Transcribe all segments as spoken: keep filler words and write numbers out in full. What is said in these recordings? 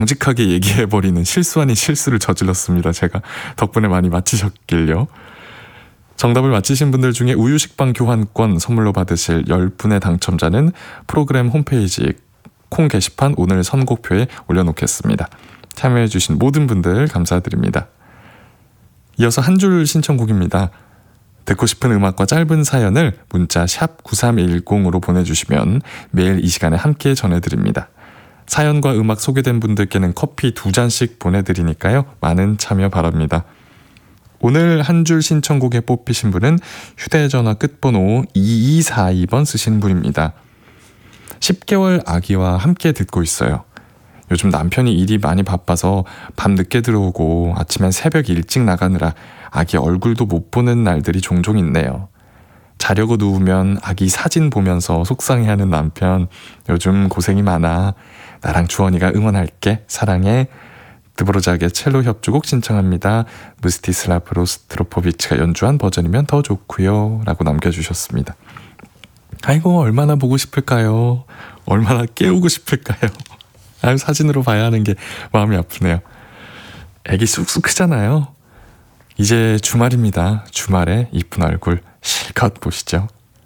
정직하게 얘기해버리는 실수 아닌 실수를 저질렀습니다. 제가 덕분에 많이 맞히셨길요. 정답을 맞히신 분들 중에 우유 식빵 교환권 선물로 받으실 열 분의 당첨자는 프로그램 홈페이지 콩 게시판 오늘 선곡표에 올려놓겠습니다. 참여해주신 모든 분들 감사드립니다. 이어서 한 줄 신청곡입니다. 듣고 싶은 음악과 짧은 사연을 문자 샵 구삼일공으로 보내주시면 매일 이 시간에 함께 전해드립니다. 사연과 음악 소개된 분들께는 커피 두 잔씩 보내드리니까요. 많은 참여 바랍니다. 오늘 한 줄 신청곡에 뽑히신 분은 휴대전화 끝번호 이이사이 번 쓰신 분입니다. 십 개월 아기와 함께 듣고 있어요. 요즘 남편이 일이 많이 바빠서 밤 늦게 들어오고 아침엔 새벽 일찍 나가느라 아기 얼굴도 못 보는 날들이 종종 있네요. 자려고 누우면 아기 사진 보면서 속상해하는 남편. 요즘 고생이 많아. 나랑 주원이가 응원할게. 사랑해. 드보로작의 첼로 협주곡 신청합니다. 무스티슬라프 로스트로포비치가 연주한 버전이면 더 좋고요. 라고 남겨주셨습니다. 아이고 얼마나 보고 싶을까요? 얼마나 깨우고 싶을까요? 아유, 사진으로 봐야 하는 게 마음이 아프네요. 애기 쑥쑥 크잖아요. 이제 주말입니다. 주말에 이쁜 얼굴 실컷 보시죠.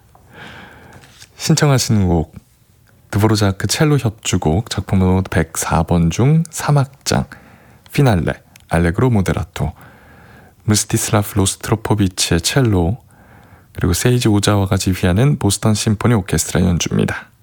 신청하시는 곡 드보로자크 첼로 협주곡 작품번호 백사 번 중 삼 악장 피날레 알레그로 모데라토 무스티슬라프 로스트로포비치의 첼로 그리고 세이지 오자와가 지휘하는 보스턴 심포니 오케스트라 연주입니다.